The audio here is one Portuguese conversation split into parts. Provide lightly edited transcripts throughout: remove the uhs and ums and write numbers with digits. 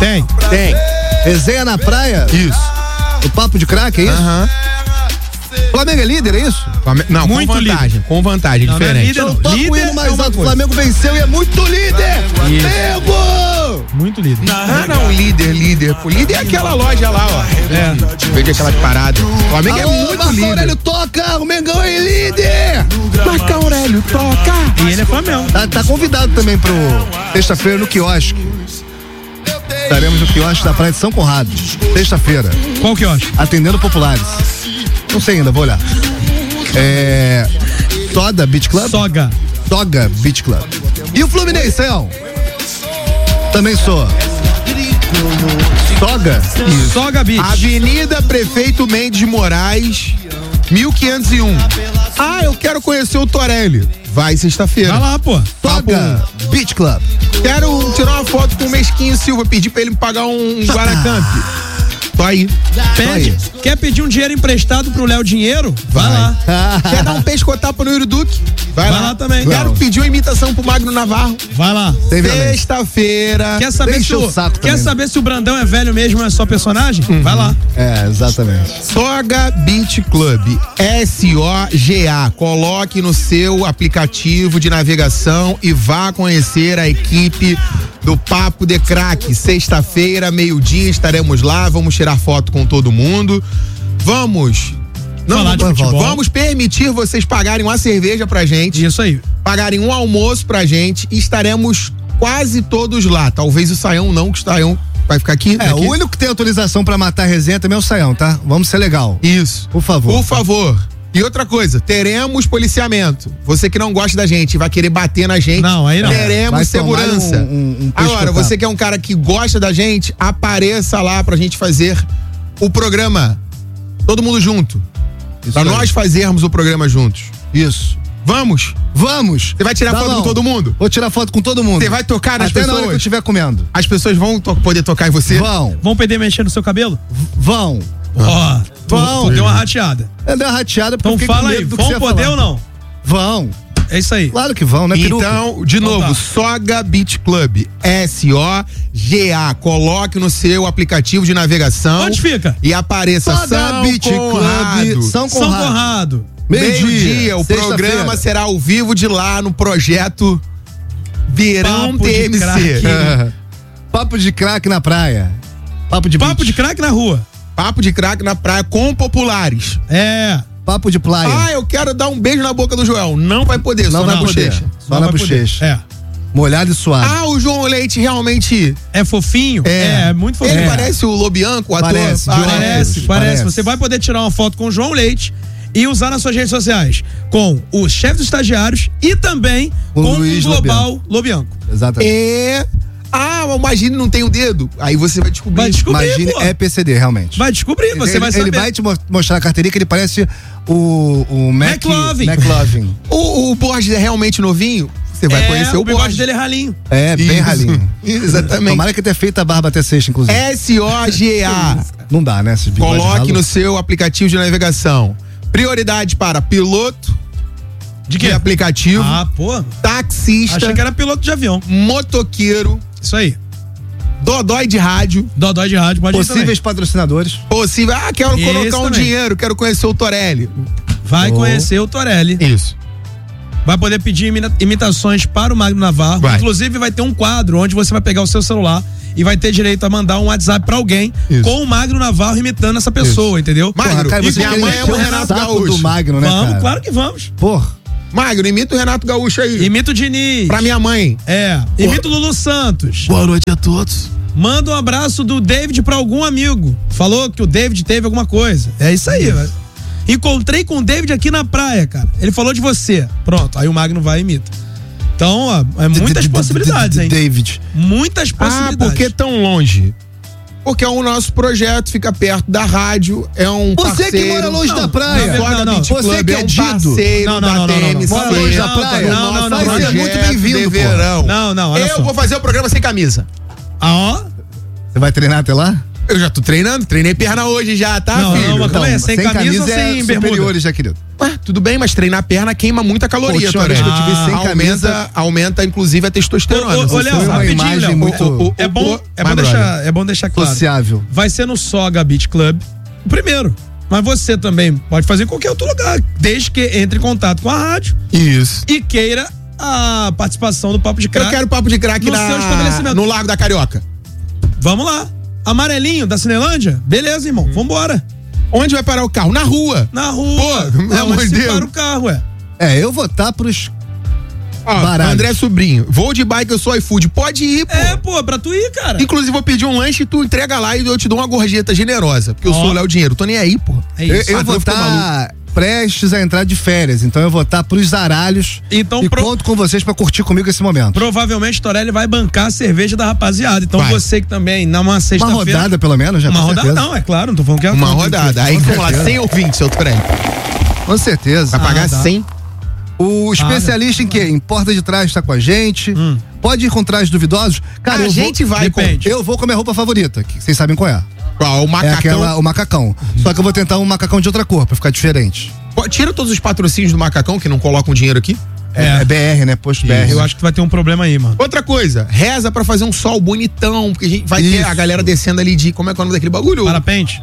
Tem. Resenha na praia? Isso. O papo de craque, é isso? Flamengo é líder, é isso? Não, muito com vantagem. líder. Com vantagem, Não, diferente. não é líder, Eu toco o hino mais alto. O Flamengo venceu e é muito líder! Flamengo! Muito líder. Não, líder. Pô, líder é aquela loja lá, ó. Veja aquelas paradas. O Flamengo é muito Marco líder. Aurélio toca, o Mengão é líder! Marco Aurélio toca. E ele é Flamengo. Tá convidado também pro sexta-feira no quiosque. Estaremos no quiosque da Praia de São Conrado. Sexta-feira. Qual que eu acho? Atendendo populares. Não sei ainda, vou olhar. Soda Beach Club? Soga Beach Club. E o Fluminense, Leão? Também sou. Soga? Soga Beach. Avenida Prefeito Mendes de Moraes, 1501. Eu quero conhecer o Torelli. Vai sexta-feira. Vai lá, pô. Soga Beach Club. Quero tirar uma foto com o Mesquinho Silva, pedir pra ele me pagar um Guaracamp. Tô aí. Quer pedir um dinheiro emprestado pro Léo Dinheiro? Vai lá. Quer dar um pescotapa no Yuri Duque? Vai lá também. Quero pedir uma imitação pro Magno Navarro. Vai lá. Tem violência. Sexta-feira. Quer saber, Deixa o saco também, saber se o Brandão é velho mesmo ou é só personagem? Vai lá. Exatamente. Soga Beach Club. SOGA. Coloque no seu aplicativo de navegação e vá conhecer a equipe do Papo de Craque. Sexta-feira, meio-dia, estaremos lá. Vamos tirar foto com todo mundo. Vamos permitir vocês pagarem uma cerveja pra gente. Isso aí. Pagarem um almoço pra gente e estaremos quase todos lá. Talvez o Saião não, que o Saião vai ficar aqui. O único que tem autorização pra matar a resenha também é o Saião, tá? Vamos ser legal. Isso. Por favor. Por favor. E outra coisa, teremos policiamento. Você que não gosta da gente, vai querer bater na gente. Não, aí não. Teremos Vai segurança. Agora, você que é um cara que gosta da gente, apareça lá pra gente fazer o programa. Todo mundo junto. Pra nós fazermos o programa juntos. Isso. Vamos? Vamos. Você vai tirar foto com todo mundo? Vou tirar foto com todo mundo. Você vai tocar nas Até pessoas? na hora que eu estiver comendo. As pessoas vão poder tocar em você? Vão poder mexer no seu cabelo? Vão. Ó, tu deu uma rateada. Eu dei uma rateada porque então fala aí, vão poder ou não? Vão. É isso aí. Claro que vão, né, peruca? Então, de novo, Soga Beach Club. SOGA. Coloque no seu aplicativo de navegação. Onde fica? E apareça Soga Beach Club, São Conrado. Meio-dia. O programa será ao vivo de lá no projeto Verão TMC. Papo de craque na praia. Papo de craque na rua. Papo de craque na praia com populares. Papo de praia. Eu quero dar um beijo na boca do Joel. Não vai poder, não só vai na bochecha. Só na bochecha. Molhado e suave. O João Leite realmente é fofinho? É muito fofinho. Ele parece o Lobianco, o ator. Parece. Você vai poder tirar uma foto com o João Leite e usar nas suas redes sociais com o chefe dos estagiários e também com o Global Lobianco. Exatamente. O Magine não tem o dedo. Aí você vai descobrir. Magine é PCD, realmente. Vai descobrir, você vai saber. Ele vai te mostrar a carteirinha que ele parece o McLovin. O Borges é realmente novinho? Você vai conhecer o bigode dele é ralinho. Bem ralinho. Exatamente. Tomara que tenha feito a barba até sexta, inclusive. SOGA. Não dá, né? Coloque no seu aplicativo de navegação. Prioridade para piloto de aplicativo. Taxista. Achei que era piloto de avião. Motoqueiro. Isso aí. Dodói de rádio. Pode possíveis patrocinadores. Quero colocar um dinheiro, quero conhecer o Torelli. Vai conhecer o Torelli. Isso. Vai poder pedir imitações para o Magno Navarro. Inclusive vai ter um quadro onde você vai pegar o seu celular e vai ter direito a mandar um WhatsApp pra alguém com o Magno Navarro imitando essa pessoa, entendeu? Magno, minha mãe é o Renato Gaúcho. Do Magno, né, vamos, claro que vamos. Magno, imita o Renato Gaúcho aí. Imita o Diniz. Pra minha mãe. Imita o Lulu Santos. Boa noite a todos. Manda um abraço do David pra algum amigo. Falou que o David teve alguma coisa. É isso aí, velho. Encontrei com o David aqui na praia, cara. Ele falou de você. Pronto, aí o Magno vai e imita. Então, muitas possibilidades, hein? David. Muitas possibilidades. Por que tão longe? Porque o nosso projeto fica perto da rádio, é um parceiro. Você que mora longe da praia. Não. Você que é parceiro da TMC. Mora longe da praia. Não. Vai ser muito bem-vindo, Não, olha só. Eu vou fazer o programa sem camisa. Você vai treinar até lá? Eu já tô treinando, treinei perna hoje já, tá, Não, filho? não, mas calma aí, sem camisa ou sem bermuda? superiores, já, querido. Ué, tudo bem, mas treinar perna queima muita caloria, Última vez que eu te vi sem camisa. aumenta inclusive a testosterona. Ô, Léo, uma rapidinho, imagem Léo. muito- É bom deixar claro. Sociável. Vai ser no Soga Beach Club, o primeiro. Mas você também pode fazer em qualquer outro lugar, desde que entre em contato com a rádio Isso. e queira a participação do Papo de Eu Crack. quero papo de craque no seu estabelecimento. no Lago da Carioca. Vamos lá. Amarelinho da Cinelândia? Beleza, irmão. Vambora. Onde vai parar o carro? Na rua. Na rua. Pô, pelo amor de se Deus. para o carro, ué. Eu vou estar pros. Ó, Baralhos. André Sobrinho, vou de bike, eu sou iFood. Pode ir, pô. Pra tu ir, cara. Inclusive, vou pedir um lanche e tu entrega lá e eu te dou uma gorjeta generosa. Porque eu sou o Léo Dinheiro. Tô nem aí, pô. É isso. Eu vou ficou estar prestes a entrar de férias, então eu vou estar pros zaralhos Então, e conto com vocês pra curtir comigo esse momento. Provavelmente Torelli vai bancar a cerveja da rapaziada. Então Vai. você que também, numa Uma sexta-feira. rodada, pelo menos, já Uma com rodada certeza. não, é claro, não tô falando que é Uma rodada. Aí, vamos lá, 100 ouvintes, seu Torelli. Com certeza. Vai pagar tá. 100. O especialista em quê? Em porta de trás tá com a gente. Pode ir com trajes duvidosos? Cara, A gente vai com... Depende. Eu vou com a minha roupa favorita, que vocês sabem qual é. Qual? O É macacão. o macacão. Só que eu vou tentar um macacão de outra cor, pra ficar diferente. Pô, tira todos os patrocínios do macacão que não colocam dinheiro aqui. É BR, né? Posto BR. Eu acho que vai ter um problema aí, mano. Outra coisa, reza pra fazer um sol bonitão, porque a gente vai ter Isso. a galera descendo ali de... Como é que é o nome daquele bagulho? Parapente?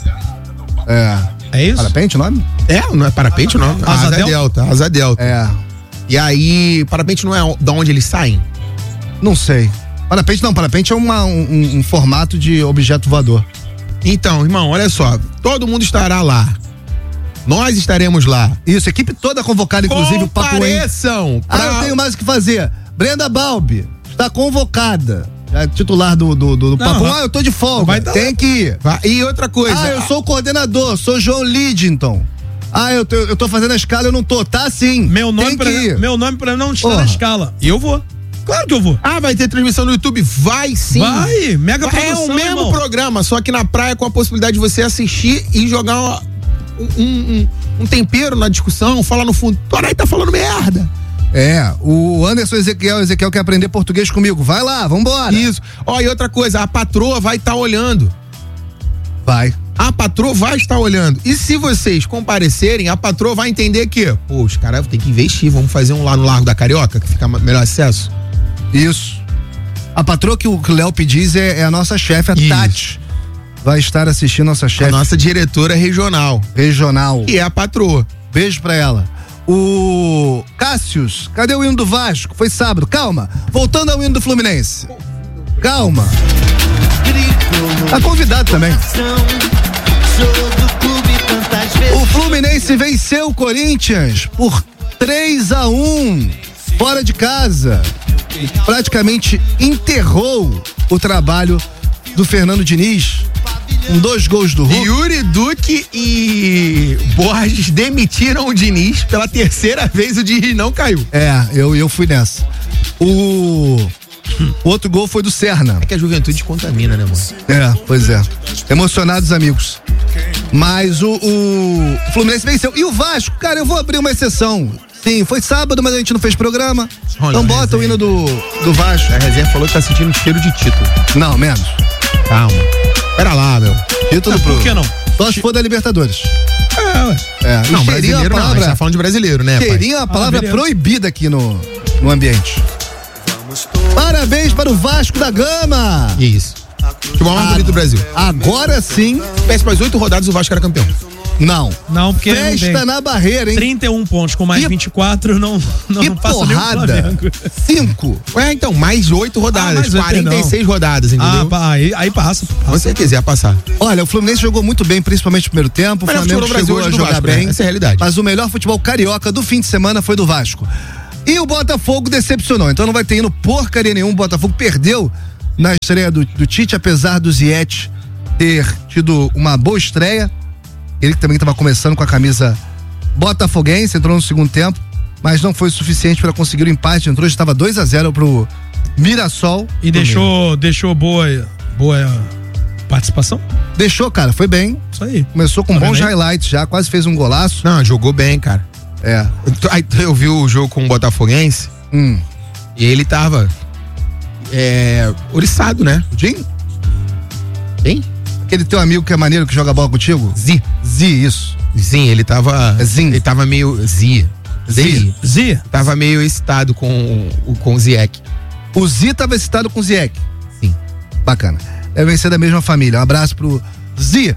É isso? Parapente o nome? Não é parapente não. Asa delta. Asa delta. E aí, parapente não é da onde eles saem? Não sei. Parapente não, parapente é um formato de objeto voador. Então, irmão, olha só, todo mundo estará lá. Nós estaremos lá. Isso, equipe toda convocada, inclusive o Papo Em. Compareçam pra... Eu tenho mais o que fazer. Brenda Balbi está convocada. É titular do Papo. Eu tô de folga. Vai tá Tem lá. que ir. E outra coisa... Eu sou o coordenador, sou João Lidington. Eu tô fazendo a escala, eu não tô. Tá sim. Meu nome, Tem por que exemplo, ir. meu nome pra não estar na Porra. escala. E eu vou. Claro que eu vou. vai ter transmissão no YouTube? Vai sim. Vai, mega É produção, o mesmo irmão. programa, só que na praia com a possibilidade de você assistir e jogar um tempero na discussão, falar no fundo. Torelli tá falando merda. O Anderson Ezequiel quer aprender português comigo. Vai lá, vambora. Isso. E outra coisa, a patroa vai estar olhando. Vai. A patroa vai estar olhando. E se vocês comparecerem, a patroa vai entender que, os caras têm que investir, vamos fazer um lá no Largo da Carioca, que fica melhor acesso. Isso. A patroa que o Léo Pediz é a nossa chefe, a Isso. Tati. Vai estar assistindo nossa A chefe nossa diretora regional, regional. que é a patroa. Beijo pra ela. O Cássius, cadê o hino do Vasco? Foi sábado. Calma. Voltando ao hino do Fluminense. Calma. Tá convidado também. O Fluminense venceu o Corinthians por 3-1 fora de casa. E praticamente enterrou o trabalho do Fernando Diniz com 2 gols do Hulk. Yuri Duque e Borges demitiram o Diniz pela terceira vez, o Diniz não caiu. Eu fui nessa. O outro gol foi do Serna. É que a juventude contamina, né, mano? Pois é. Emocionados, amigos. Mas o Fluminense venceu. E o Vasco, cara, eu vou abrir uma exceção. Sim, foi sábado, mas a gente não fez programa. Então bota o hino do Vasco. A resenha falou que tá sentindo cheiro de título. Não, menos. Calma. Pera lá, meu. Título pro... Por que não? Só se for da Libertadores. Ué. Não, E cheirinho brasileiro a não, a gente palavra, tá falando de brasileiro, né, pai? cheirinho é uma palavra beleza. proibida aqui no ambiente. Parabéns para o Vasco da Gama. Isso. Futebol mais bonito do Brasil. Agora sim. Peço para as 8 rodadas o Vasco era campeão. Não. Não, porque não Festa tem. na barreira, hein? 31 pontos com mais Que- 24 não Que passa nem o porrada. Flamengo. 5. Então, mais 8 rodadas. mais 8, 46 rodadas, entendeu? Aí passa. Com certeza ia passar. Olha, o Fluminense jogou muito bem, principalmente no primeiro tempo. O Melhor Flamengo futebol do Brasil chegou hoje a do jogar Vasco, né? bem. Essa é a realidade. Mas o melhor futebol carioca do fim de semana foi do Vasco. E o Botafogo decepcionou. Então não vai ter indo porcaria nenhuma. O Botafogo perdeu na estreia do Tite, apesar do Ziyech ter tido uma boa estreia. Ele que também estava começando com a camisa botafoguense, entrou no segundo tempo, mas não foi suficiente para conseguir o empate. Entrou, estava 2-0 pro Mirassol. E deixou boa participação? Deixou, cara, foi bem. Isso aí. Começou com Tá bons vendo aí? highlights já, quase fez um golaço. Não, jogou bem, cara. Aí eu vi o jogo com o Botafoguense e ele tava oriçado, né? O Jim? Quem? Aquele teu amigo que é maneiro, que joga bola contigo? Zi, isso. Sim, ele tava. Zin. Ele tava meio. Zi. Tava meio excitado com o Ziyech. O Zi tava excitado com o Ziyech. Sim. Bacana. Devem ser da mesma família. Um abraço pro Zi.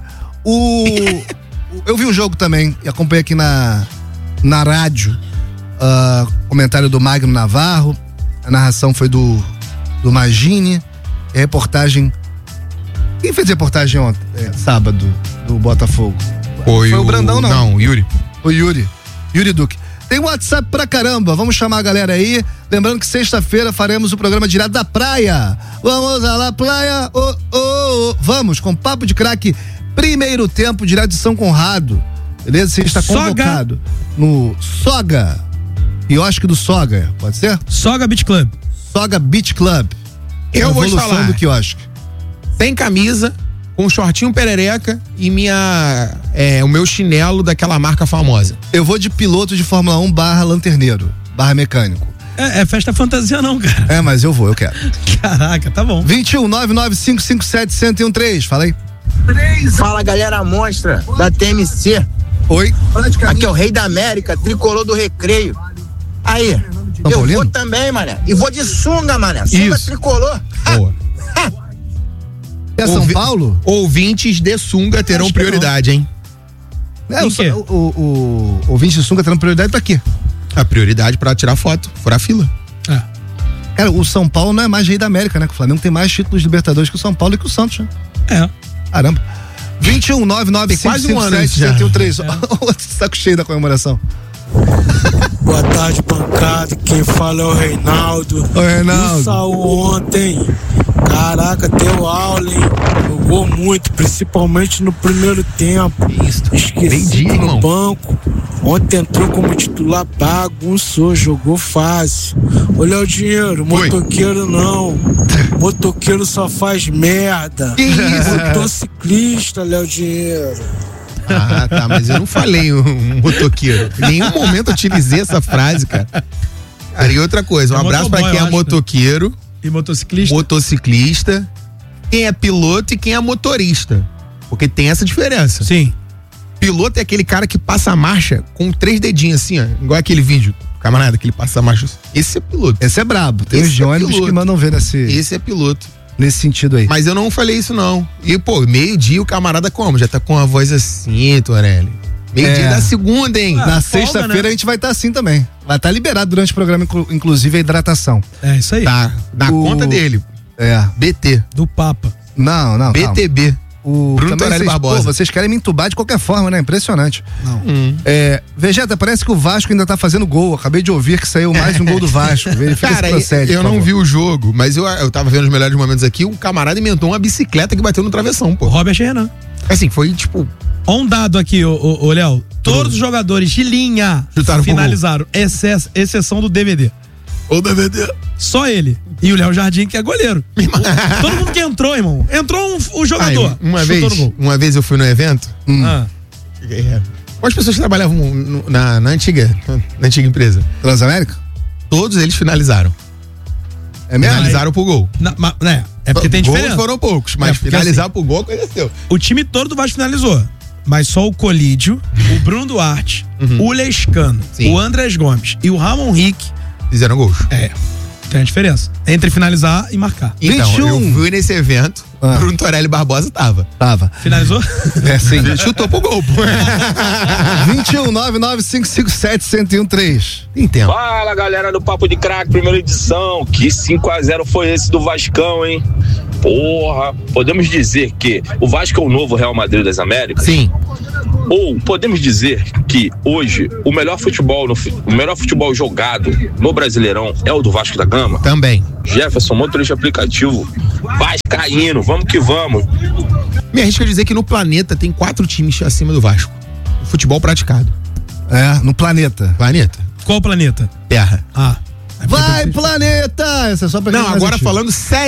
Eu vi um jogo também e acompanhei aqui na rádio. Comentário do Magno Navarro. A narração foi do Magini. A reportagem. Quem fez reportagem ontem? Sábado, do Botafogo? Foi o Brandão, não? Não, Yuri. O Yuri Duque. Tem WhatsApp pra caramba, vamos chamar a galera aí. Lembrando que sexta-feira faremos o programa direto da praia. Vamos lá, praia. Vamos, com Papo de Craque, primeiro tempo, direto de São Conrado. Beleza? Você está convocado no Soga. Quiosque do Soga, pode ser? Soga Beach Club. Soga Beach Club. Eu vou te falar. Do quiosque. Sem camisa, com um shortinho perereca e o meu chinelo daquela marca famosa. Eu vou de piloto de Fórmula 1 / lanterneiro, / mecânico. É festa fantasia não, cara. Mas eu quero. Caraca, tá bom. 21 99557 1013, fala aí. Fala, galera monstra da TMC. Oi. Aqui é o Rei da América, tricolor do Recreio. Aí, São eu Paulino? vou também, mané. E vou de sunga, mané. Sunga Isso. tricolor. Boa. É São Paulo? Ouvintes de sunga terão Acho que prioridade, hein? O ouvinte de sunga terão prioridade pra quê? A prioridade pra tirar foto, furar fila. Cara, o São Paulo não é mais Rei da América, né? O Flamengo tem mais títulos de Libertadores que o São Paulo e que o Santos, né? Caramba. 21 99557 1013. Saco cheio da comemoração. Boa tarde, bancada. Quem fala é o Reinaldo. Oi, Reinaldo. O Saul ontem, caraca, deu aula, hein? Jogou muito, principalmente no primeiro tempo. Esqueci no banco. Ontem entrou como titular, bagunçou, jogou fácil. Olha o dinheiro, motoqueiro não. Motoqueiro só faz merda. Que isso? Motociclista, Léo Dinheiro. Tá, mas eu não falei um motoqueiro. Em nenhum momento eu utilizei essa frase, cara. E outra coisa, um abraço pra quem é motoqueiro. E motociclista? Motociclista. Quem é piloto e quem é motorista. Porque tem essa diferença. Sim. Piloto é aquele cara que passa a marcha com 3 dedinhos assim, ó. Igual aquele vídeo, camarada, que ele passa a marcha. Esse é piloto. Esse é brabo. Tem os ônibus que mandam ver Esse é piloto. Nesse sentido aí. Mas eu não falei isso, não. E, meio-dia o camarada como? Já tá com a voz assim, Torelli. Meio-dia da segunda, hein? Na sexta-feira, né? A gente vai estar assim também. Vai estar liberado durante o programa, inclusive a hidratação. É isso aí. Tá, na conta dele. BT. Do Papa. Não. BTB. Calma. Bruno Torelli Barbosa. Vocês querem me entubar de qualquer forma, né? Impressionante. Não. Vegeta, parece que o Vasco ainda tá fazendo gol. Acabei de ouvir que saiu mais um gol do Vasco. Verifica Cara, se procede. Eu não vi o jogo, mas eu tava vendo os melhores momentos aqui. Um camarada inventou uma bicicleta que bateu no travessão, pô. Robert Renan. Assim, foi tipo. Um dado aqui, ô Léo. Todos os jogadores de linha chutaram finalizaram, exceção do DVD. O DVD. Só ele. E o Léo Jardim, que é goleiro. Todo mundo que entrou, irmão. Entrou um jogador. Uma vez eu fui no evento. Com as pessoas que trabalhavam na antiga empresa. Transamérica? Todos eles finalizaram. É mesmo? Finalizaram pro gol. É porque tem diferença. Gols foram poucos, mas finalizar pro gol aconteceu. O time todo do Vasco finalizou. Mas só o Colídio, o Bruno Duarte, o Lescano, o Andrés Gomes e o Ramon Rick fizeram gols. Tem a diferença entre finalizar e marcar. Então, 21. Eu fui nesse evento, Bruno Torelli Barbosa tava. Finalizou? Sim. Chutou pro gol. 21 99557 1013. Tem tempo. Fala, galera do Papo de Craque, primeira edição. Que 5-0 foi esse do Vascão, hein? Porra, podemos dizer que o Vasco é o novo Real Madrid das Américas? Sim. Ou podemos dizer que hoje o melhor futebol jogado no Brasileirão é o do Vasco da Gama? Também. Jefferson, motorista aplicativo, vascaíno, vamos que vamos. Me arrisco a dizer que no planeta tem 4 times acima do Vasco. Futebol praticado. No planeta. Planeta? Qual planeta? Terra. Vai, planeta! Essa é só pra Não, agora falando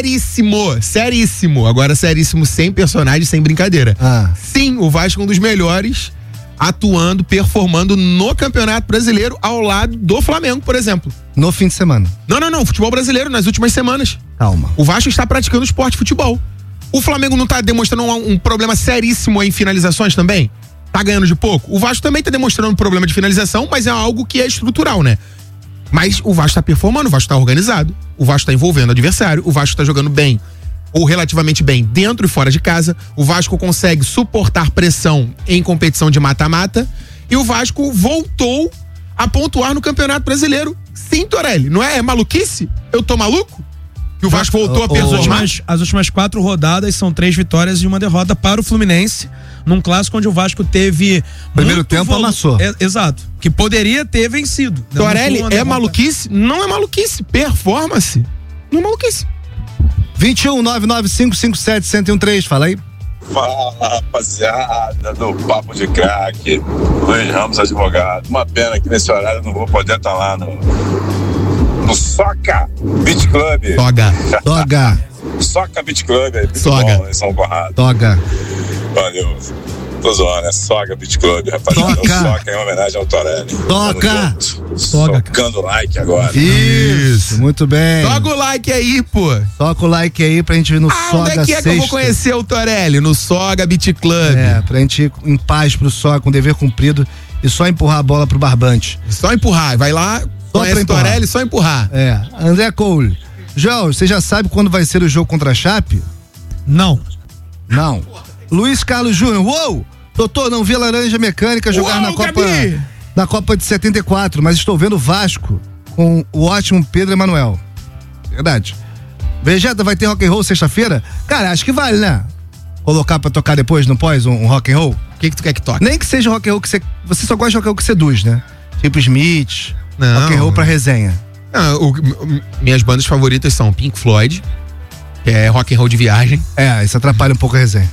seríssimo. Agora seríssimo, sem personagem, sem brincadeira. Sim, o Vasco é um dos melhores atuando, performando no Campeonato Brasileiro ao lado do Flamengo, por exemplo. No fim de semana. Não. Futebol brasileiro nas últimas semanas. Calma. O Vasco está praticando esporte futebol. O Flamengo não tá demonstrando um problema seríssimo em finalizações também? Tá ganhando de pouco? O Vasco também tá demonstrando um problema de finalização, mas é algo que é estrutural, né? Mas o Vasco tá performando, o Vasco tá organizado, o Vasco tá envolvendo o adversário, o Vasco tá jogando bem, ou relativamente bem, dentro e fora de casa. O Vasco consegue suportar pressão em competição de mata-mata. E o Vasco voltou a pontuar no Campeonato Brasileiro. Sim, Torelli, não é maluquice? Eu tô maluco? Que o Vasco voltou a performar? As últimas 4 rodadas são 3 vitórias e 1 derrota para o Fluminense, num clássico onde o Vasco teve... Primeiro tempo amassou. Exato. Que poderia ter vencido. Torelli, é maluquice? Não é maluquice. Performance. Não é maluquice. 21-99557-1013, fala aí. Fala, rapaziada do Papo de Crack, Luiz Ramos, advogado. Uma pena que nesse horário eu não vou poder estar lá no Soca Beach Club. Soga. Soca Beach Club, aí, Soga. bom, em São Conrado. Soga. Valeu. Tô zoando, é Soca Beach Club, rapaziada. Soca. O Soca em homenagem ao Torelli. Soca. Socando like agora. Isso, muito bem. Joga o like aí, pô. Toca o like aí pra gente ir no Soga onde é que sexta. eu vou conhecer o Torelli? No Soga Beach Club. É, pra gente ir em paz pro Soga, com dever cumprido e só empurrar a bola pro barbante. Só empurrar, vai lá, conhece o Torelli, só empurrar. É, André Cole. João, você já sabe quando vai ser o jogo contra a Chape? Não. Luiz Carlos Júnior, uou! Doutor, não vi a Laranja Mecânica jogar na Copa de 74, mas estou vendo o Vasco com o ótimo Pedro Emanuel. Verdade. Vegeta, vai ter rock and roll sexta-feira? Cara, acho que vale, né? Colocar pra tocar depois, no pós, um rock and roll? O que tu quer que toque? Nem que seja rock and roll que você só gosta de rock and roll que seduz, né? Tipo Smith, Não. rock and roll pra resenha. Não, minhas bandas favoritas são Pink Floyd, que é rock and roll de viagem. É, isso atrapalha um pouco a resenha.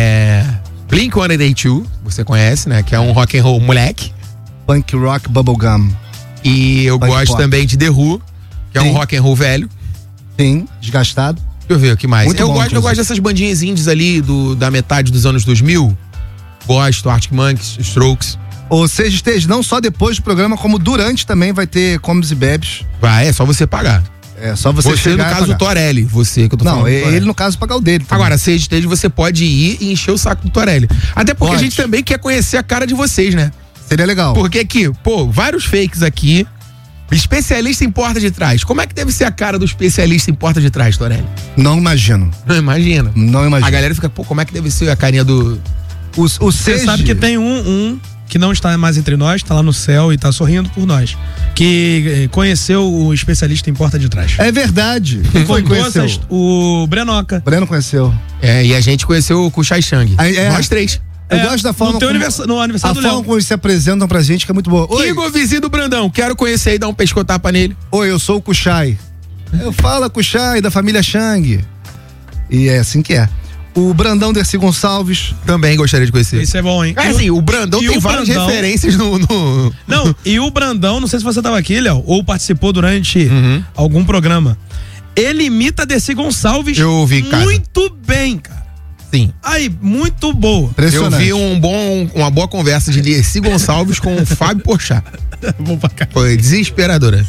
Blink-182, você conhece, né? Que é um rock and roll moleque. Punk rock bubblegum. E eu Punk gosto pop. também de The Who, que é um rock and roll velho. Sim, desgastado. Deixa eu ver o que mais. Muito Eu bom, gosto inclusive. dessas bandinhas indies ali da metade dos anos 2000. Gosto, Arctic Monkeys, Strokes. Ou seja, esteja não só depois do programa, como durante também vai ter comes e bebes. Vai, é só você pagar. É só você Você, no chegar e caso, o pagar. Torelli. Você que eu tô Não, falando. do Torelli. ele no caso pagar o dele. também. Agora, seja stage, você pode ir e encher o saco do Torelli. Até porque Pode. a gente também quer conhecer a cara de vocês, né? Seria legal. Porque aqui, vários fakes aqui. Especialista em porta de trás. Como é que deve ser a cara do especialista em porta de trás, Torelli? Não imagino. Não imagina. Não imagino. A galera fica, como é que deve ser a carinha do... O Você Seji- sabe que tem um que não está mais entre nós, tá lá no céu e tá sorrindo por nós, que conheceu o especialista em porta de trás. É verdade. Quem foi que Contou conheceu? o Brenoca. Breno conheceu. E a gente conheceu o Kuchai Chang. É. Nós três. Eu gosto da forma no aniversário a do forma Léo. como eles se apresentam pra gente, que é muito boa. Oi, Igor Vizinho do Brandão, quero conhecer e dar um pescotapa nele. oi, eu sou o Kuchai. Eu falo Kuchai, da família Chang. E é assim que é. O Brandão Dercy Gonçalves. Também gostaria de conhecer. Isso é bom, hein? Assim, o Brandão e tem o várias Brandão- referências no... Não, e o Brandão, não sei se você tava aqui, Léo, ou participou durante algum programa. Ele imita Dercy Gonçalves Eu ouvi, cara. muito bem, cara. Sim. Aí, muito boa. Eu Impressionante. vi uma boa conversa de Dercy Gonçalves com o Fábio Porchat. Bom pra cá. Foi desesperadora.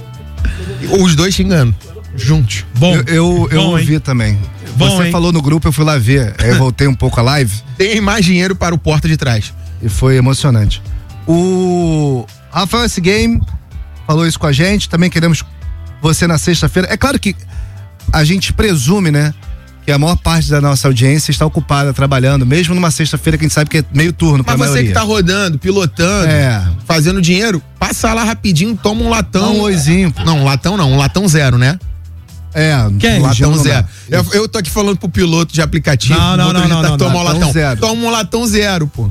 Os dois xingando. Juntos. Bom. Eu Bom, ouvi hein? também. Bom, Você hein? falou no grupo, eu fui lá ver. Aí eu voltei um pouco a live Tem mais dinheiro para o porta de trás. e foi emocionante. O Rafael S. Game falou isso com a gente. Também queremos você na sexta-feira. É claro que a gente presume, né? Que a maior parte da nossa audiência está ocupada trabalhando, mesmo numa sexta-feira que a gente sabe que é meio turno pra Mas você maioria. que tá rodando, pilotando, fazendo dinheiro, passa lá rapidinho, toma um latão. Dá um oizinho, pô. Não, um latão não, um latão zero, né? Quem? Um latão não dá. zero. Eu tô aqui falando pro piloto de aplicativo. Não, o motorista não, toma um latão latão. zero. Toma um latão zero, pô.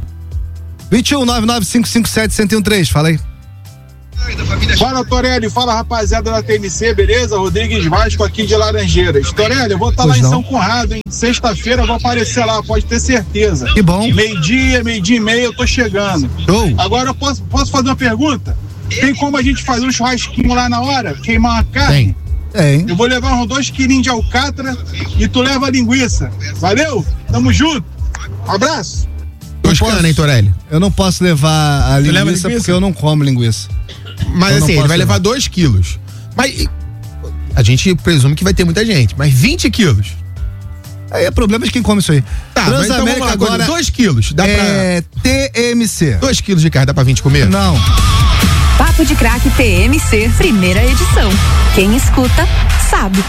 21-99557-1013, fala aí. Fala, Torelli, fala, rapaziada da TMC, beleza? Rodrigues Vasco aqui de Laranjeiras. Torelli, eu vou estar lá Pois em não. São Conrado, hein? Sexta-feira eu vou aparecer lá, pode ter certeza. Que bom. Meio-dia e meia eu tô chegando. Show. Agora eu posso fazer uma pergunta? Tem como a gente fazer um churrasquinho lá na hora? Queimar uma carne? Tem. Eu vou levar uns 2 quilinhos de alcatra e tu leva a linguiça. Valeu? Tamo junto. Abraço. Toscana, hein, Torelli? Eu não posso levar a leva linguiça linguiça? porque eu não como linguiça. Mas Eu não assim, ele posso vai levar 2 quilos. Mas a gente presume que vai ter muita gente. Mas 20 quilos. Aí é problema de quem come isso aí. Tá, mas então vamos lá, agora 2 quilos. Dá pra... TMC. 2 quilos de carne, dá pra 20 comer? Não. Papo de Crack TMC, primeira edição. Quem escuta, sabe.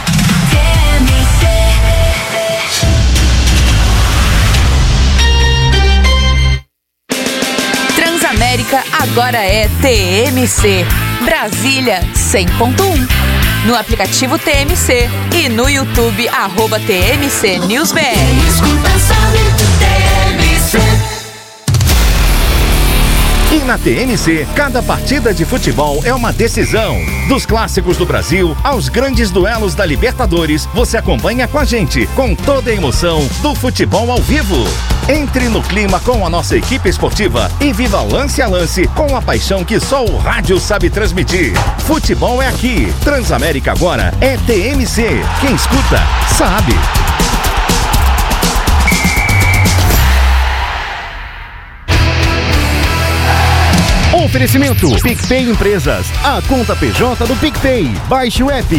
Transamérica agora é TMC. Brasília 100.1. No aplicativo TMC e no YouTube @TMC News BR. E na TMC, cada partida de futebol é uma decisão. Dos clássicos do Brasil aos grandes duelos da Libertadores, você acompanha com a gente, com toda a emoção do futebol ao vivo. Entre no clima com a nossa equipe esportiva e viva lance a lance com a paixão que só o rádio sabe transmitir. Futebol é aqui. Transamérica agora é TMC. Quem escuta, sabe. Oferecimento PicPay Empresas, a conta PJ do PicPay. Baixe o app.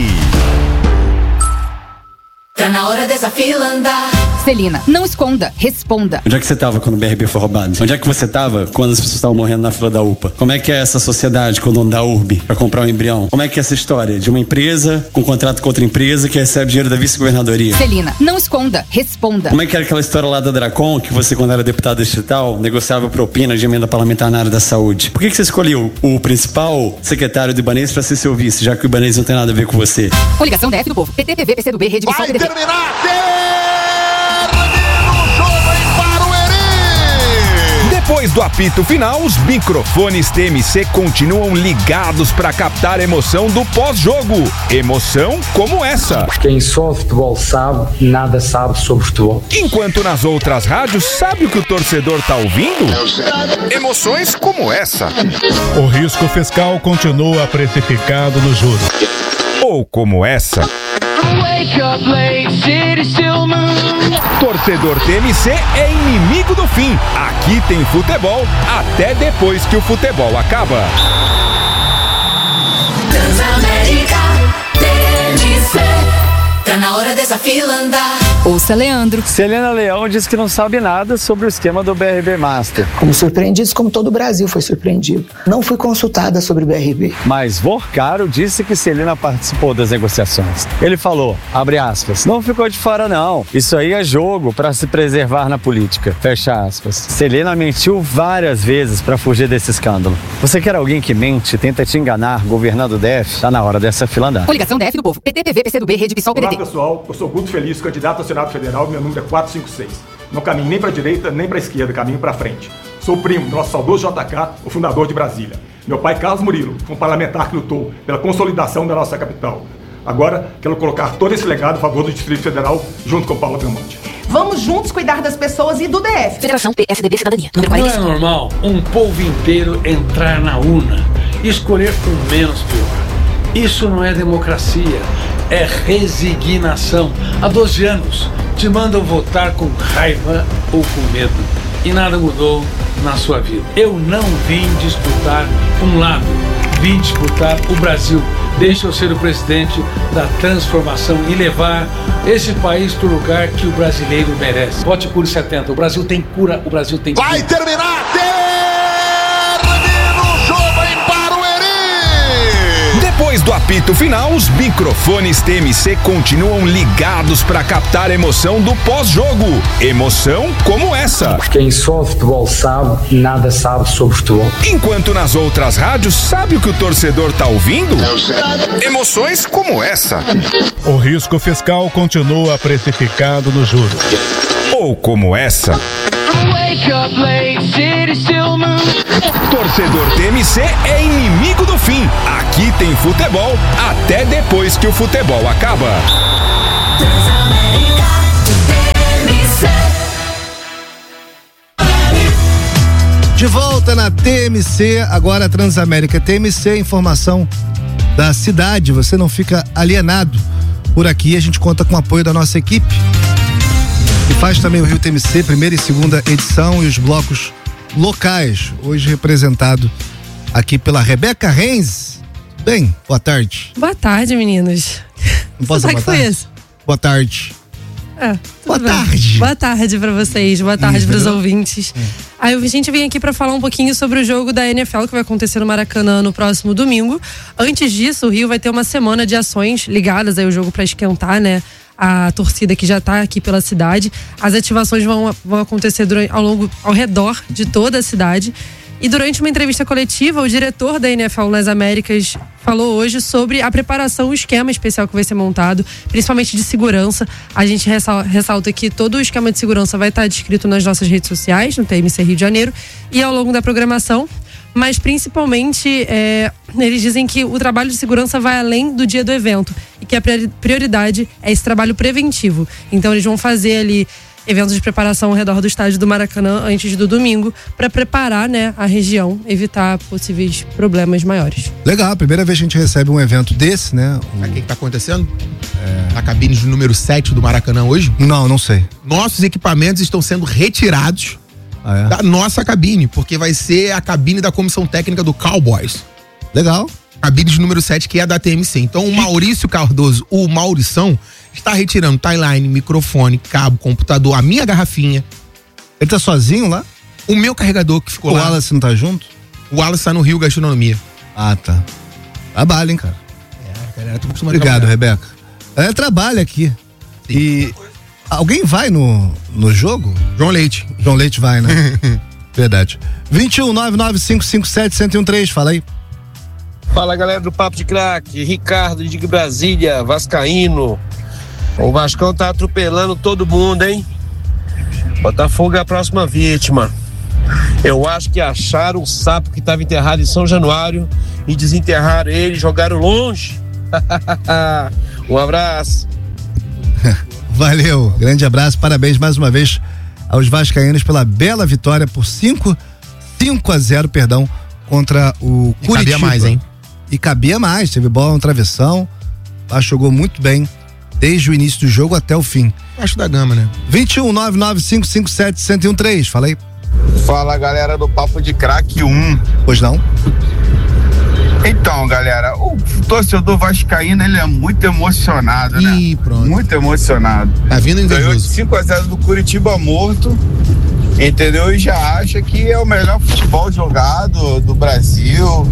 Tá na hora dessa fila andar. Celina, não esconda, responda. Onde é que você tava quando o BRB foi roubado? Onde é que você tava quando as pessoas estavam morrendo na fila da UPA? Como é que é essa sociedade com o dono da URB pra comprar um embrião? Como é que é essa história de uma empresa com contrato com outra empresa que recebe dinheiro da vice-governadoria? Celina, não esconda, responda. Como é que era aquela história lá da Dracon, que você, quando era deputado distrital, negociava propina de emenda parlamentar na área da saúde? Por que você escolheu o principal secretário do Ibanez pra ser seu vice, já que o Ibanez não tem nada a ver com você? Coligação DF do Povo, PT, PV, PCdoB, Rede Visão, PDT. Depois do apito final, os microfones TMC continuam ligados para captar a emoção do pós-jogo. Emoção como essa. Quem só futebol sabe, nada sabe sobre futebol. Enquanto nas outras rádios, sabe o que o torcedor tá ouvindo? Emoções como essa. O risco fiscal continua precificado no juros. Ou como essa. Torcedor TMC é inimigo do fim. Aqui tem futebol até depois que o futebol acaba. Transamérica TMC. Tá na hora dessa fila andar. Ouça Leandro. Celina Leão diz que não sabe nada sobre o esquema do BRB Master. Fomos surpreendidos como todo o Brasil foi surpreendido. Não fui consultada sobre o BRB. Mas Vorcaro disse que Celina participou das negociações. Ele falou, abre aspas, não ficou de fora não. Isso aí é jogo para se preservar na política. Fecha aspas. Celina mentiu várias vezes para fugir desse escândalo. Você quer alguém que mente, tenta te enganar, governando o DF? Tá na hora dessa fila andar. Coligação DF do Povo. PT, PV, PCdoB, Rede Visão, PDT. Olá pessoal, eu sou Guto Feliz, candidato ao Senado Federal, meu número é 456. Não caminho nem para a direita, nem para a esquerda, caminho para frente. Sou primo do nosso saudoso JK, o fundador de Brasília. Meu pai, Carlos Murilo, foi um parlamentar que lutou pela consolidação da nossa capital. Agora, quero colocar todo esse legado a favor do Distrito Federal, junto com Paula Belmonte. Vamos juntos cuidar das pessoas e do DF. Federação PSDB Cidadania, número 45. Não é normal um povo inteiro entrar na urna e escolher o menos pior. Isso não é democracia, é resignação. Há 12 anos te mandam votar com raiva ou com medo e nada mudou na sua vida. Eu não vim disputar um lado, vim disputar o Brasil. Deixa eu ser o presidente da transformação e levar esse país para o lugar que o brasileiro merece. Vote Cure 70, o Brasil tem cura, o Brasil tem cura. Vai terminar! Depois do apito final, os microfones TMC continuam ligados para captar a emoção do pós-jogo. Emoção como essa. Quem só futebol sabe, nada sabe sobre futebol. Enquanto nas outras rádios, sabe o que o torcedor tá ouvindo? Emoções como essa. O risco fiscal continua precificado no juros. Ou como essa. Torcedor TMC é inimigo do fim. Aqui tem futebol até depois que o futebol acaba. De volta na TMC, agora Transamérica TMC, informação da cidade, você não fica alienado. Por aqui a gente conta com o apoio da nossa equipe, que faz também o Rio TMC, primeira e segunda edição, e os blocos locais, hoje representado aqui pela Rebeca Renz. Bem, boa tarde. Boa tarde, meninos. Não posso Como é que foi isso? Boa tarde. Boa tarde. Boa tarde pra vocês, boa tarde pros ouvintes. Aí a gente vem aqui pra falar um pouquinho sobre o jogo da NFL que vai acontecer no Maracanã no próximo domingo. Antes disso, o Rio vai ter uma semana de ações ligadas aí ao jogo pra esquentar, né? A torcida que já tá aqui pela cidade. As ativações vão acontecer ao redor de toda a cidade. E durante uma entrevista coletiva, o diretor da NFL nas Américas falou hoje sobre a preparação, o esquema especial que vai ser montado, principalmente de segurança. A gente ressalta que todo o esquema de segurança vai estar descrito nas nossas redes sociais, no TMC Rio de Janeiro, e ao longo da programação. Mas principalmente, eles dizem que o trabalho de segurança vai além do dia do evento e que a prioridade é esse trabalho preventivo. Então eles vão fazer ali eventos de preparação ao redor do estádio do Maracanã antes do domingo para preparar, né, a região, evitar possíveis problemas maiores. Legal, a primeira vez que a gente recebe um evento desse, né? Sabe o que tá acontecendo? Na cabine de número 7 do Maracanã hoje? Não sei. Nossos equipamentos estão sendo retirados da nossa cabine, porque vai ser a cabine da comissão técnica do Cowboys. Legal. Cabine de número 7, que é da TMC. Então o Maurício Cardoso, o Maurição, está retirando timeline, microfone, cabo, computador, a minha garrafinha. Ele tá sozinho lá? O meu carregador que ficou lá. O Wallace não tá junto? O Wallace tá no Rio Gastronomia. Ah, tá. Trabalha, hein, cara? Galera, tô acostumado. Obrigado, Rebeca. Ela trabalha aqui. Sim. E alguém vai no jogo? João Leite. João Leite vai, né? Verdade. 21-99557-1013, fala aí. Fala, galera do Papo de Craque, Ricardo de Brasília, vascaíno. O Vascão tá atropelando todo mundo, hein? Botafogo é a próxima vítima. Eu acho que acharam o sapo que estava enterrado em São Januário e desenterraram ele, jogaram longe. Um abraço. Valeu, grande abraço, parabéns mais uma vez aos vascaínos pela bela vitória por 5-0, contra o Curitiba. Cabia mais, hein? E cabia mais, teve bola no travessão, jogou muito bem desde o início do jogo até o fim. Acho da gama, né? 21-99557-1013, fala aí. Fala, galera do Papo de Craque 1. Pois não? Então, galera, o torcedor vascaíno, ele é muito emocionado, né? Pronto. Muito emocionado. Tá vindo invejoso. Ganhou de 5-0 do Curitiba morto, entendeu? E já acha que é o melhor futebol jogado do Brasil.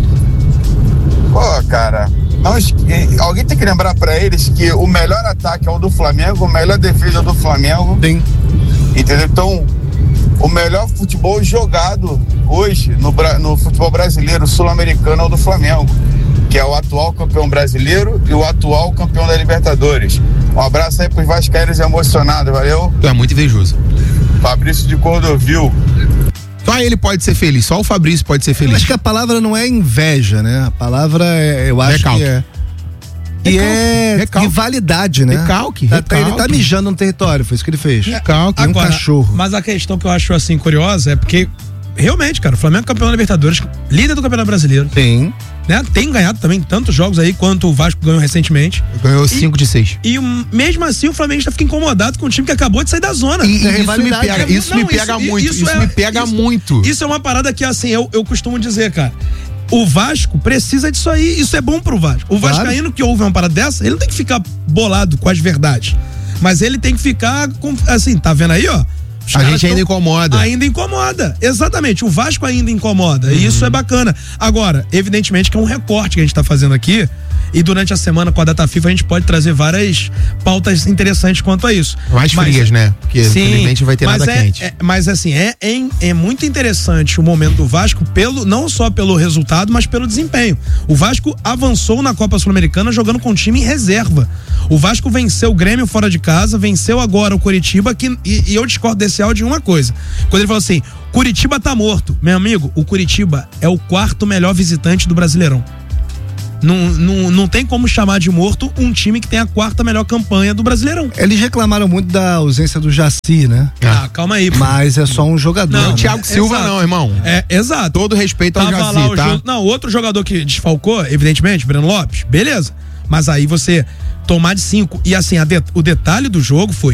Pô, cara, alguém tem que lembrar pra eles que o melhor ataque é o do Flamengo, a melhor defesa é o do Flamengo. Sim. Entendeu? Então, o melhor futebol jogado hoje no futebol brasileiro, sul-americano, é o do Flamengo, que é o atual campeão brasileiro e o atual campeão da Libertadores. Um abraço aí pros vascaínos emocionados, valeu? Tu é muito invejoso. Fabrício de Cordovil. Só ele pode ser feliz, só o Fabrício pode ser feliz. Eu acho que a palavra não é inveja, né? A palavra eu acho recalque. Que é rivalidade, né? Recalque. Ele tá mijando no território, foi isso que ele fez. Recalque. Agora, um cachorro. Mas a questão que eu acho assim curiosa é porque realmente, cara, o Flamengo é campeão da Libertadores, líder do Campeonato Brasileiro. Sim. Né? Tem ganhado também tantos jogos aí quanto o Vasco ganhou recentemente. Ganhou 5 de 6. E mesmo assim o Flamengo fica incomodado com um time que acabou de sair da zona. E isso me pega muito. Isso é uma parada que assim, eu costumo dizer, cara. O Vasco precisa disso aí, isso é bom pro Vasco. O vascaíno que ouve uma parada dessa, ele não tem que ficar bolado com as verdades. Mas ele tem que ficar com, assim, tá vendo aí, ó? A gente ainda incomoda. Ainda incomoda, exatamente. O Vasco ainda incomoda. E isso é bacana. Agora, evidentemente que é um recorte que a gente tá fazendo aqui. E durante a semana com a data FIFA a gente pode trazer várias pautas interessantes quanto a isso. Mais frias, né? Porque infelizmente não vai ter nada quente. Mas assim, é muito interessante o momento do Vasco, não só pelo resultado, mas pelo desempenho. O Vasco avançou na Copa Sul-Americana jogando com time em reserva. O Vasco venceu o Grêmio fora de casa, venceu agora o Curitiba, e eu discordo desse áudio em uma coisa. Quando ele falou assim, Curitiba tá morto. Meu amigo, o Curitiba é o 4º melhor visitante do Brasileirão. Não tem como chamar de morto um time que tem a 4ª melhor campanha do Brasileirão. Eles reclamaram muito da ausência do Jaci, né? Calma aí. Mas é só um jogador. Não, Thiago Silva não, irmão. Exato. Todo respeito ao Jaci, tá? Outro jogador que desfalcou, evidentemente, Breno Lopes, beleza. Mas aí você tomar de 5, e assim, o detalhe do jogo foi,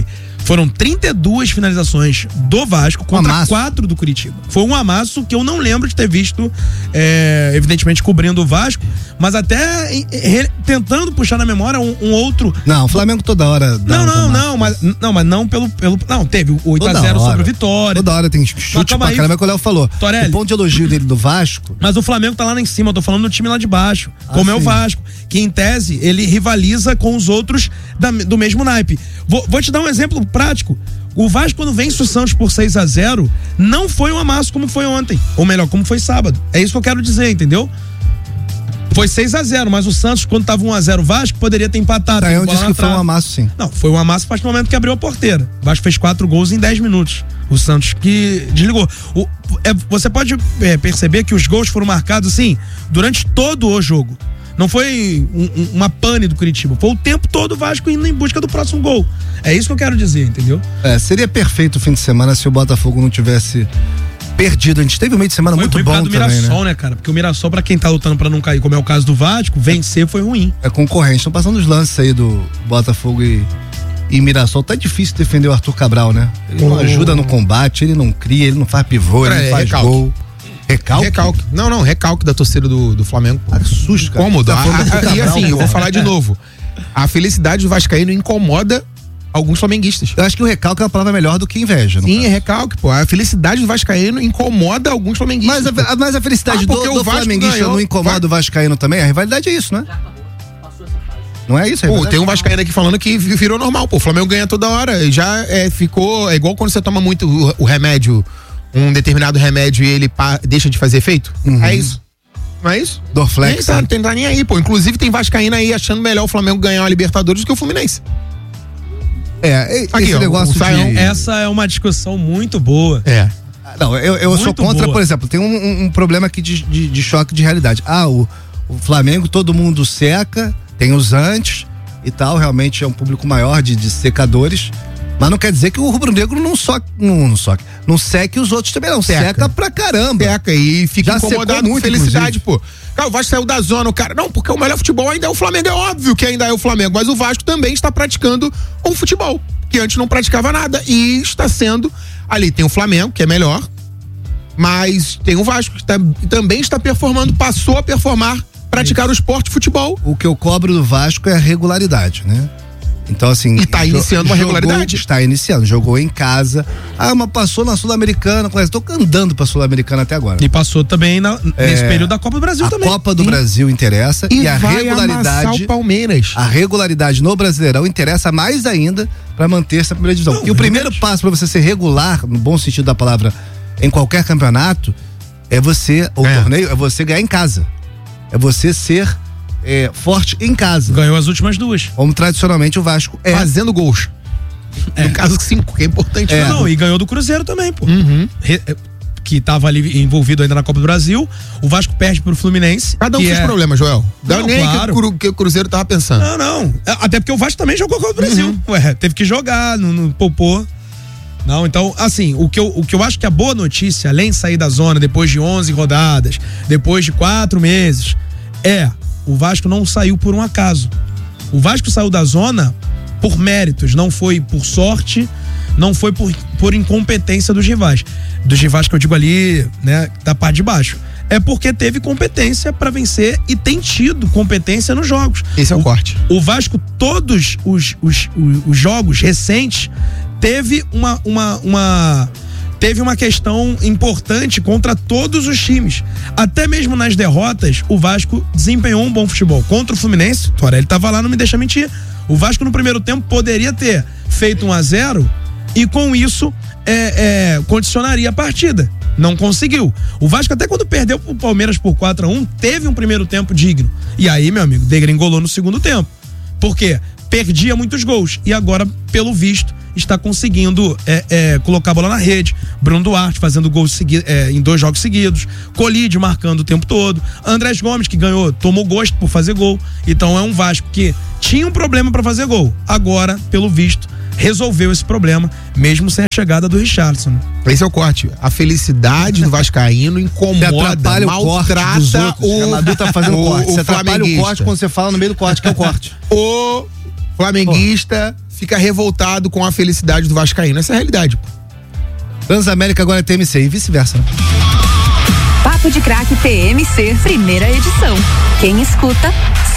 Foram 32 finalizações do Vasco contra 4 do Curitiba. Foi um amasso que eu não lembro de ter visto, evidentemente, cobrindo o Vasco, mas até tentando puxar na memória um outro. Não, o Flamengo toda hora. Mas não pelo. Não, teve o 8x0 sobre o Vitória. Toda hora tem chute pra caramba, é o que o Léo falou. Torelli, o ponto de elogio dele do Vasco. Mas o Flamengo tá lá em cima, eu tô falando do time lá de baixo. Como é o Vasco, que em tese ele rivaliza com os outros do mesmo naipe. Vou te dar um exemplo prático. O Vasco, quando vence o Santos por 6x0, não foi um amasso como foi ontem. Ou melhor, como foi sábado. É isso que eu quero dizer, entendeu? Foi 6x0, mas o Santos, quando tava 1x0 Vasco, poderia ter empatado. Eu disse que foi um amasso, sim. Não, foi um amasso a partir do momento que abriu a porteira. O Vasco fez 4 gols em 10 minutos. O Santos que desligou. Você pode perceber que os gols foram marcados, assim, durante todo o jogo. Não foi uma pane do Curitiba. Foi o tempo todo o Vasco indo em busca do próximo gol. É isso que eu quero dizer, entendeu? Seria perfeito o fim de semana se o Botafogo não tivesse perdido. A gente teve um meio de semana muito bom também, Mirassol, né, cara? Porque o Mirassol, pra quem tá lutando pra não cair, como é o caso do Vasco, vencer foi ruim. É concorrente. Estão passando os lances aí do Botafogo e Mirassol. Tá difícil defender o Arthur Cabral, né? Ele não ajuda no combate, ele não cria, ele não faz pivô, ele não faz gol. Recalque. Não, recalque da torcida do Flamengo. Assusta, cara. Cômodo. E assim, eu vou falar de novo. A felicidade do vascaíno incomoda alguns flamenguistas. Eu acho que o recalque é uma palavra melhor do que inveja. Sim, é recalque, pô. A felicidade do vascaíno incomoda alguns flamenguistas. Mas a felicidade do flamenguista não incomoda o vascaíno também? A rivalidade é isso, né? Não é isso? Pô, tem um vascaíno aqui falando que virou normal, pô. O Flamengo ganha toda hora. Já ficou... É igual quando você toma muito o remédio, um determinado remédio e ele deixa de fazer efeito. É isso. Não é isso? Dorflex. Não tá nem aí, pô. Inclusive tem vascaíno aí achando melhor o Flamengo ganhar a Libertadores do que o Fluminense. Aqui, esse negócio Essa é uma discussão muito boa. Não, eu sou contra, boa. Por exemplo, tem um problema aqui de choque de realidade. O Flamengo todo mundo seca, tem os antes e tal, realmente é um público maior de secadores. Mas não quer dizer que o rubro-negro não seque os outros também, não. Seca pra caramba. Seca e fica incomodado com felicidade, pô. Cara, o Vasco saiu da zona, o cara. Não, porque o melhor futebol ainda é o Flamengo. É óbvio que ainda é o Flamengo, mas o Vasco também está praticando um futebol que antes não praticava nada. E está sendo. Ali tem o Flamengo, que é melhor, mas tem o Vasco, que também está performando, passou a performar, praticar o esporte futebol. O que eu cobro do Vasco é a regularidade, né? Então, assim. E tá iniciando uma regularidade? Está iniciando, jogou em casa. Mas passou na Sul-Americana. Tô andando pra Sul-Americana até agora. E passou também nesse período da Copa do Brasil também. A Copa do Brasil interessa e a regularidade. O Palmeiras. A regularidade no Brasileirão interessa mais ainda pra manter essa primeira divisão. Porque o primeiro passo pra você ser regular, no bom sentido da palavra, em qualquer campeonato, torneio, é você ganhar em casa. É você ser forte em casa. Ganhou as últimas 2. Como tradicionalmente o Vasco fazendo gols. No caso 5, que é importante. E ganhou do Cruzeiro também, pô. Que tava ali envolvido ainda na Copa do Brasil. O Vasco perde pro Fluminense. Cada um fez problema, Joel. Que o Cruzeiro tava pensando. Não. Até porque o Vasco também jogou Copa do Brasil. Teve que jogar, não poupou. Não, então, assim, o que eu acho que a boa notícia, além de sair da zona depois de 11 rodadas, depois de 4 meses, o Vasco não saiu por um acaso. O Vasco saiu da zona por méritos, não foi por sorte, não foi por incompetência dos rivais. Dos rivais que eu digo ali, né, da parte de baixo. É porque teve competência pra vencer e tem tido competência nos jogos. Esse é o corte. O Vasco, todos os jogos recentes, teve uma questão importante contra todos os times. Até mesmo nas derrotas, o Vasco desempenhou um bom futebol. Contra o Fluminense, o Torelli tava lá, não me deixa mentir. O Vasco no primeiro tempo poderia ter feito 1-0 e com isso condicionaria a partida. Não conseguiu. O Vasco, até quando perdeu pro Palmeiras por 4-1, teve um primeiro tempo digno. E aí, meu amigo, degringolou no segundo tempo. Por quê? Perdia muitos gols. E agora, pelo visto, está conseguindo colocar a bola na rede. Bruno Duarte fazendo gols em 2 jogos seguidos. Colide marcando o tempo todo. Andrés Gomes, que tomou gosto por fazer gol. Então é um Vasco que tinha um problema para fazer gol. Agora, pelo visto, resolveu esse problema, mesmo sem a chegada do Richarlison. Esse é o corte. A felicidade do vascaíno incomoda, maltrata o... A Madu tá fazendo corte. Você atrapalha o corte quando você fala no meio do corte, que é o corte. O flamenguista fica revoltado com a felicidade do vascaíno. Essa é a realidade, pô. Transamérica agora é TMC e vice-versa. Papo de Craque TMC, primeira edição. Quem escuta,